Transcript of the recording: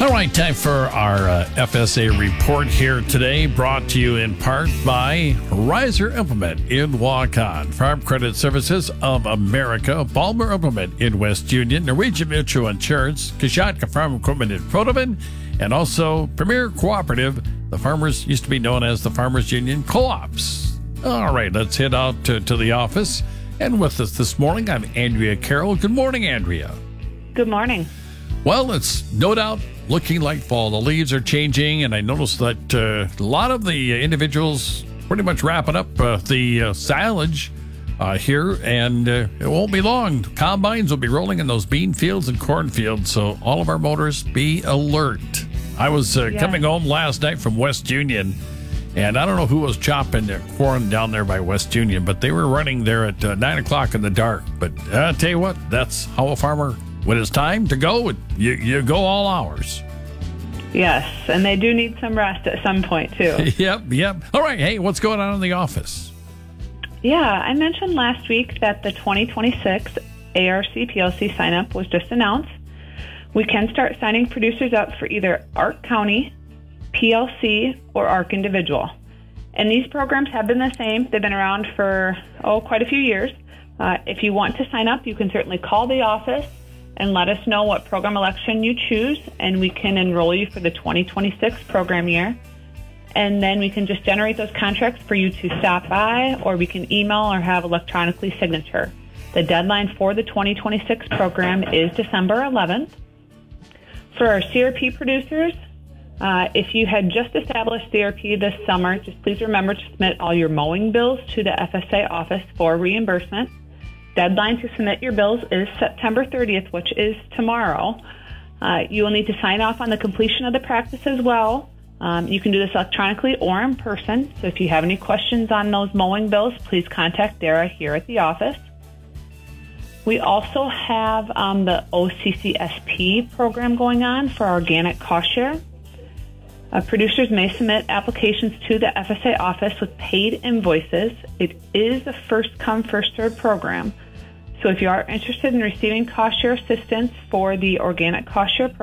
All right, time for our FSA report here today, brought to you in part by Riser Implement in Waukon, Farm Credit Services of America, Balmer Implement in West Union, Norwegian Mutual Insurance, Kashatka Farm Equipment in Protoman, and also Premier Cooperative. The farmers used to be known as the Farmers Union Co-ops. All right, let's head out to the office. And with us this morning, I'm Andrea Carroll. Good morning, Andrea. Good morning. Well, it's no doubt looking like fall. The leaves are changing, and I noticed that a lot of the individuals pretty much wrapping up the silage here, and it won't be long. Combines will be rolling in those bean fields and corn fields, so all of our motorists, be alert. I was coming home last night from West Union, and I don't know who was chopping their corn down there by West Union, but they were running there at 9 o'clock in the dark. But I tell you what, that's how a farmer, when it's time to go, you go all hours. Yes, and they do need some rest at some point, too. Yep. All right, hey, what's going on in the office? Yeah, I mentioned last week that the 2026 ARC PLC sign-up was just announced. We can start signing producers up for either ARC County, PLC, or ARC Individual. And these programs have been the same. They've been around for, quite a few years. If you want to sign up, you can certainly call the office and let us know what program election you choose, and we can enroll you for the 2026 program year. And then we can just generate those contracts for you to stop by, or we can email or have electronically signature. The deadline for the 2026 program is December 11th. For our CRP producers, if you had just established CRP this summer, just please remember to submit all your mowing bills to the FSA office for reimbursement. Deadline to submit your bills is September 30th, which is tomorrow. You will need to sign off on the completion of the practice as well. You can do this electronically or in person. So if you have any questions on those mowing bills, please contact Dara here at the office. We also have the OCCSP program going on for organic cost share. Producers may submit applications to the FSA office with paid invoices. It is a first-come, first-served program. So if you are interested in receiving cost share assistance for the organic cost share program,